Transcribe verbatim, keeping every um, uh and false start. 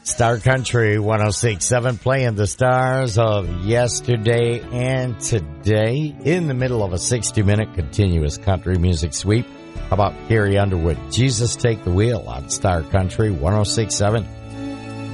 Star Country one oh six point seven, playing the stars of yesterday and today in the middle of a sixty-minute continuous country music sweep. How about Carrie Underwood, Jesus Take the Wheel on Star Country one oh six point seven.